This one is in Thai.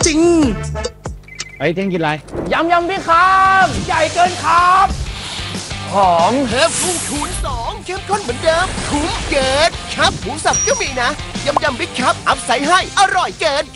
จริงไอ้เท่งกินอะไรยำพี่ครับใหญ่เกินครับหอมเพิ่มกุ้งคูณ2เข้มข้นเหมือนเดิมคุ้มเกินครับหมูสับก็มีนะยำบิ๊กครับอัพใส่ให้อร่อยเกิน